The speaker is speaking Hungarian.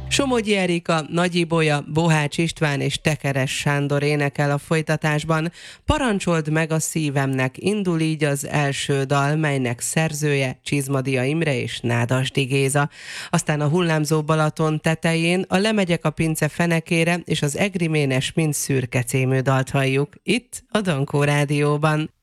Somogyi Erika, Nagy Ibolya, Bohács István és Tekeres Sándor énekel a folytatásban. Parancsold meg a szívemnek, indul így az első dal, melynek szerzője Csizmadia Imre és Nádasdy Géza. Aztán a hullámzó Balaton tetején a Lemegyek a pince fenekére és az Egri Ménes Mind szürke című dalt halljuk itt a Dankó Rádióban.